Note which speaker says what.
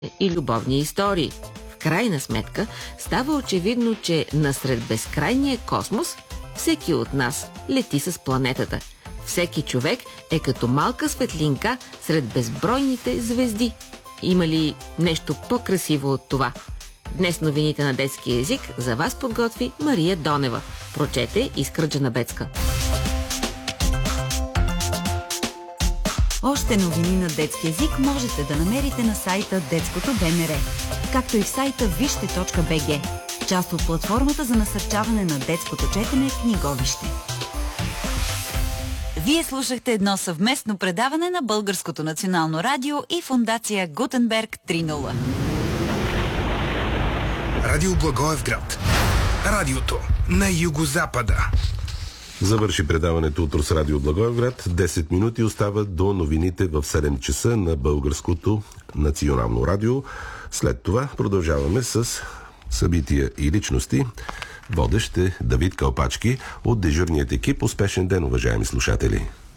Speaker 1: и любовни истории. В крайна сметка става очевидно, че насред безкрайния космос всеки от нас лети с планетата. Всеки човек е като малка светлинка сред безбройните звезди. Има ли нещо по-красиво от това? Днес новините на детски език за вас подготви Мария Донева. Прочете Искра Джанабецка.
Speaker 2: Още новини на детски език можете да намерите на сайта Детското БНР, както и в сайта вижте.бг, част от платформата за насърчаване на детското четене Книговище. Вие слушахте едно съвместно предаване на Българското национално радио и фондация Гутенберг 3.0.
Speaker 3: Радио Благоевград. Радиото на югозапада.
Speaker 4: Завърши предаването утро с Радио Благоевград. 10 минути остават до новините в 7 часа на Българското национално радио. След това продължаваме с събития и личности. Водещ е Давид Калпачки от дежурният екип. Успешен ден, уважаеми слушатели!